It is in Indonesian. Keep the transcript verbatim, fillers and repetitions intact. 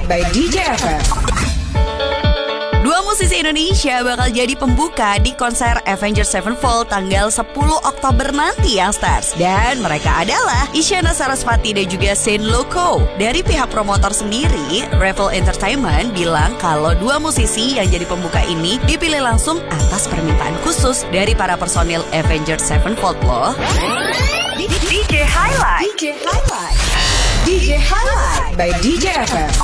by D J F M. Dua musisi Indonesia bakal jadi pembuka di konser Avenged Sevenfold tanggal sepuluh Oktober nanti, Youngsters. Dan mereka adalah Isyana Sarasvati dan juga Saint Loco. Dari pihak promotor sendiri, Revel Entertainment bilang kalau dua musisi yang jadi pembuka ini dipilih langsung atas permintaan khusus dari para personil Avenged Sevenfold loh. D J Highlight. D J Highlight. D J Highlight by D J F M.